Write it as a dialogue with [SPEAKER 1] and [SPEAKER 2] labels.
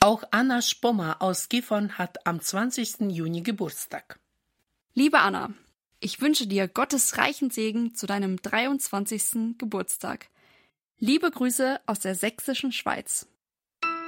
[SPEAKER 1] Auch Anna Spommer aus Gifhorn hat am 20. Juni Geburtstag.
[SPEAKER 2] Liebe Anna, ich wünsche dir Gottes reichen Segen zu deinem 23. Geburtstag. Liebe Grüße aus der sächsischen Schweiz.